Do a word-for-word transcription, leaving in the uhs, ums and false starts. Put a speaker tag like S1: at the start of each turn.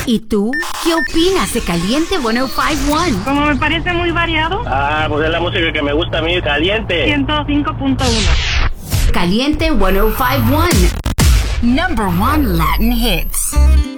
S1: ¿Y tú? ¿Qué opinas de Caliente ciento cinco punto uno?
S2: Como me parece muy variado.
S3: Ah, pues es la música que me gusta a mí, Caliente.
S2: ciento cinco punto uno.
S1: Caliente ciento cinco punto uno. Number one Latin hits.